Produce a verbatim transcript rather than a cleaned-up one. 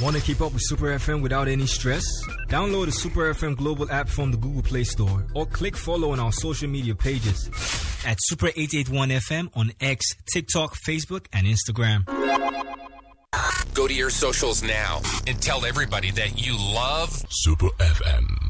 Want to keep up with Super F M without any stress? Download the Super F M Global app from the Google Play Store or click follow on our social media pages at Super eight eighty-one F M on X, TikTok, Facebook, and Instagram. Go to your socials now and tell everybody that you love Super F M.